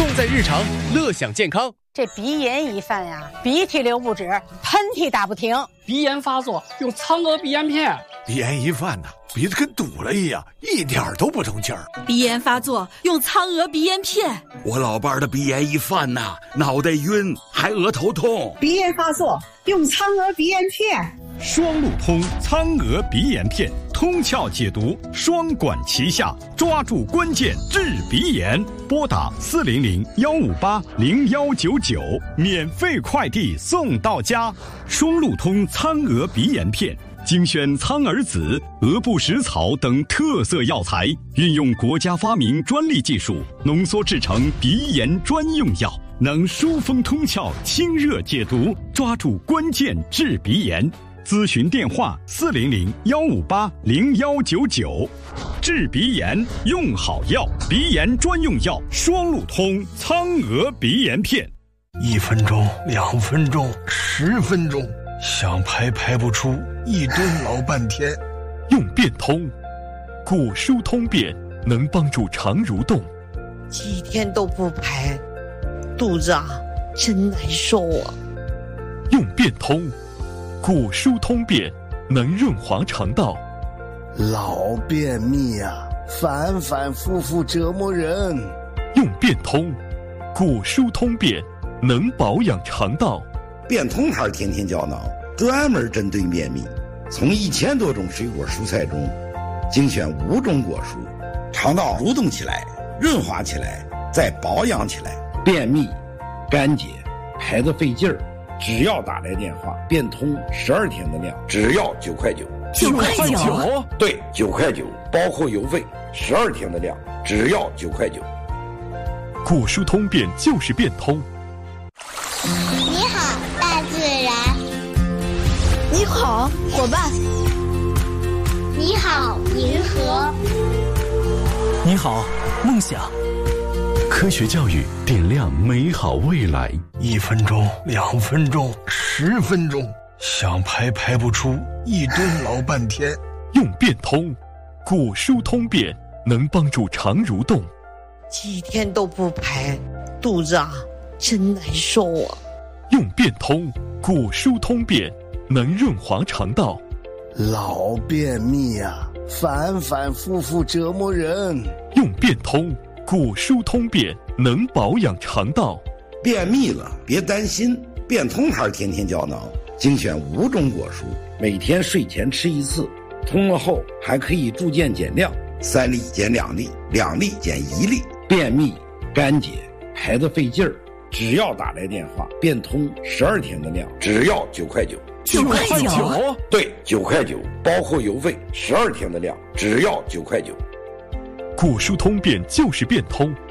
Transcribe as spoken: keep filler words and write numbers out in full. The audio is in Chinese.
用在日常，乐享健康。 这鼻炎一犯呀，鼻涕流不止，喷嚏打不停。 鼻炎发作用苍娥鼻炎片。 鼻炎一犯呢，鼻子跟堵了一样，一点都不通气儿。 鼻炎发作用苍娥鼻炎片。 我老伴儿的鼻炎一犯呐，脑袋晕，还额头痛。 鼻炎发作用苍娥鼻炎片。 双路通苍娥鼻炎片，通窍解毒，双管齐下，抓住关键治鼻炎。拨打四零零幺五八零幺九九，免费快递送到家。双路通苍娥鼻炎片，精选苍耳子、鹅不食草等特色药材，运用国家发明专利技术，浓缩制成鼻炎专用药，能疏风通窍、清热解毒，抓住关键治鼻炎。咨询电话四零零幺五八零幺九九，治鼻炎用好药，鼻炎专用药双路通苍娥鼻炎片。 一分钟、两分钟、十分钟，想排排不出，一蹲老半天。 用变通，骨疏通便，能帮助肠蠕动。 几天都不排，肚子啊真难受啊。 用变通。骨疏通便，能润滑肠道。 老便秘啊，反反复复折磨人。 用变通，骨疏通便，能保养肠道。 变通牌天天胶囊专门针对便秘，从一千多种水果蔬菜中精选五种果蔬，肠道蠕动起来，润滑起来，再保养起来。便秘、干结、排得费劲儿。只要打来电话，变通十二天的量，只要九块九。 九块九？ 对，九块九，包括邮费。十二天的量，只要九块九。 骨疏通便就是变通。 你好，大自然。 你好，伙伴。 你好，银河。 你好，梦想。科学教育点亮美好未来。 一分钟、两分钟、十分钟，想排排不出，一蹲老半天。 用变通，骨疏通便，能帮助肠蠕动。 几天都不排，肚子啊真难受啊。 用变通，骨疏通便，能润滑肠道。 老便秘啊，反反复复折磨人。 用变通。骨疏通便，能保养肠道。 便秘了别担心，变通牌天天胶囊精选五种果蔬，每天睡前吃一次，通了后还可以逐渐减量，三粒减两粒，两粒减一粒。便秘、干结、排得费劲儿，只要打来电话，变通十二天的量，只要九块九。 九块九？ 对，九块九，包括邮费。十二天的量，只要九块九。 骨疏通便就是变通，